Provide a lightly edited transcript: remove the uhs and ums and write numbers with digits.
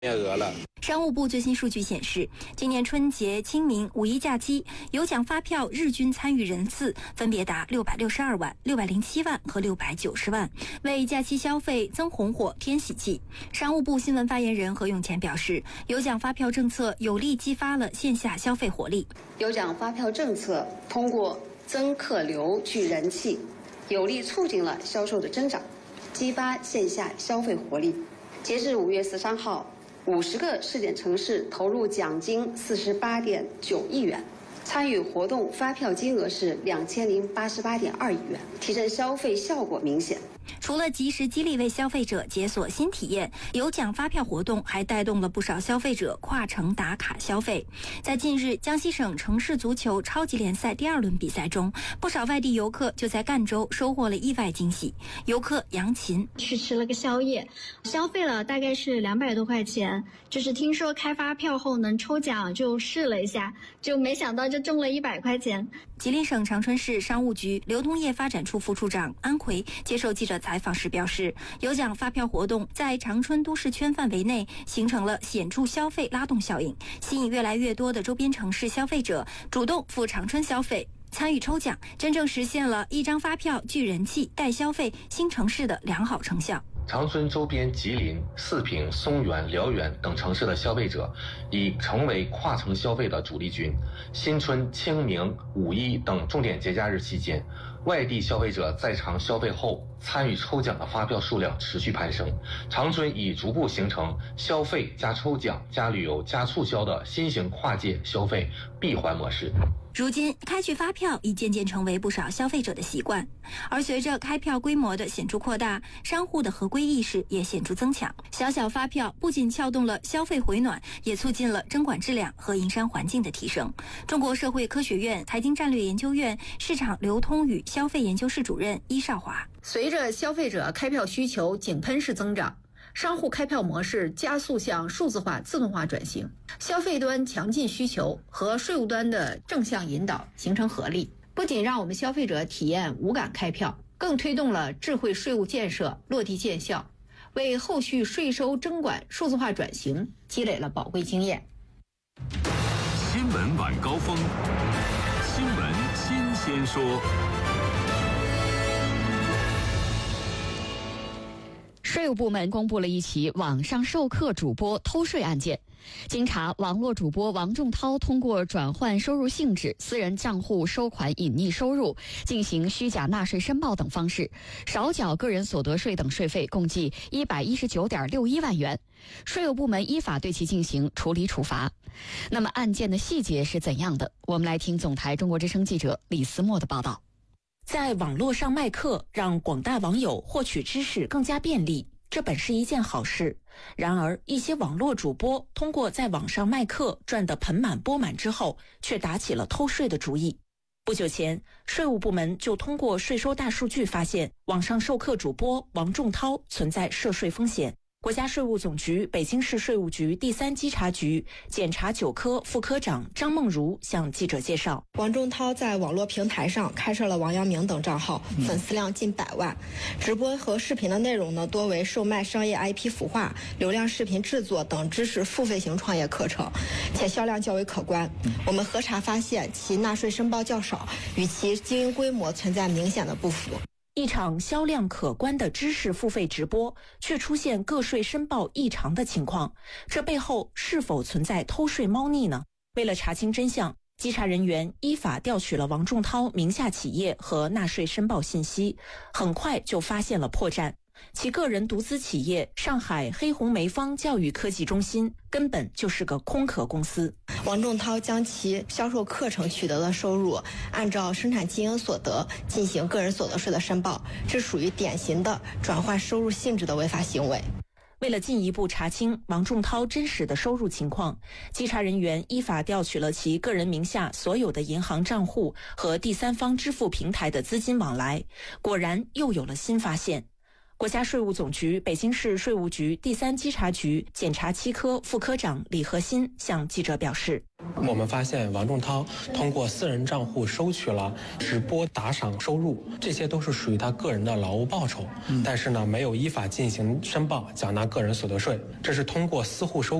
面额了。 商务部最新数据显示，今年春节、清明、五一假期有奖发票日均参与人次分别达662万、607万和690万，为假期消费增红火、添喜气。商务部新闻发言人何永前表示，有奖发票政策有力激发了线下消费活力。 有奖发票政策通过增客流、聚人气，有力促进了销售的增长，激发线下消费活力。截至5月13号，50个试点城市投入奖金48.9亿元，参与活动发票金额是2088.2亿元，提振消费效果明显。 除了及时激励为消费者解锁新体验，有奖发票活动还带动了不少消费者跨城打卡消费。在近日江西省城市足球超级联赛第2轮比赛中，不少外地游客就在赣州收获了意外惊喜。游客杨琴去吃了个宵夜，消费了大概是200多块钱，就是听说开发票后能抽奖，就试了一下，就没想到就中了100块钱。 吉林省长春市商务局流通业发展处副处长安奎接受记者采访时表示，有奖发票活动在长春都市圈范围内形成了显著消费拉动效应，吸引越来越多的周边城市消费者主动赴长春消费，参与抽奖，真正实现了一张发票聚人气、带消费新城市的良好成效。 长春周边吉林、四平、松原、辽源等城市的消费者已成为跨城消费的主力军。新春、清明、五一等重点节假日期间，外地消费者在场消费后参与抽奖的发票数量持续攀升。长春已逐步形成消费加抽奖加旅游加促销的新型跨界消费闭环模式。 如今开具发票已渐渐成为不少消费者的习惯，而随着开票规模的显著扩大，商户的合规意识也显著增强。小小发票不仅撬动了消费回暖，也促进了征管质量和营商环境的提升。中国社会科学院财经战略研究院市场流通与消费研究室主任伊少华， 随着消费者开票需求井喷式增长，商户开票模式加速向数字化、自动化转型，消费端强劲需求和税务端的正向引导形成合力，不仅让我们消费者体验无感开票，更推动了智慧税务建设落地见效，为后续税收征管数字化转型积累了宝贵经验。 新闻晚高峰，新闻新鲜说。 税务部门公布了一起网上授课主播偷税案件。经查，网络主播王仲涛通过转换收入性质、私人账户收款隐匿收入、进行虚假纳税申报等方式，少缴个人所得税等税费共计119.61万元。税务部门依法对其进行处理处罚。那么案件的细节是怎样的？我们来听总台中国之声记者李思墨的报道。 在网络上卖课，让广大网友获取知识更加便利，这本是一件好事。然而，一些网络主播通过在网上卖课赚得盆满钵满之后，却打起了偷税的主意。不久前，税务部门就通过税收大数据发现，网上授课主播王仲涛存在涉税风险。国家税务总局北京市税务局第3稽查局检察9科副科长张梦如向记者介绍， 王仲涛在网络平台上开设了王阳明等账号，粉丝量近100万，直播和视频的内容呢，多为售卖商业 IP 孵化、流量视频制作等知识付费型创业课程，且销量较为可观。我们核查发现，其纳税申报较少，与其经营规模存在明显的不符。 一场销量可观的知识付费直播，却出现个税申报异常的情况，这背后是否存在偷税猫腻呢？为了查清真相，稽查人员依法调取了王仲涛名下企业和纳税申报信息，很快就发现了破绽。其个人独资企业上海黑红梅方教育科技中心根本就是个空壳公司。 王仲涛将其销售课程取得的收入按照生产经营所得进行个人所得税的申报，这属于典型的转换收入性质的违法行为。 为了进一步查清王仲涛真实的收入情况，稽查人员依法调取了其个人名下所有的银行账户和第三方支付平台的资金往来，果然又有了新发现。 国家税务总局北京市税务局第3稽查局检察7科副科长李和新向记者表示， 我们发现王仲涛通过私人账户收取了直播打赏收入，这些都是属于他个人的劳务报酬，但是呢，没有依法进行申报缴纳个人所得税，这是通过私户收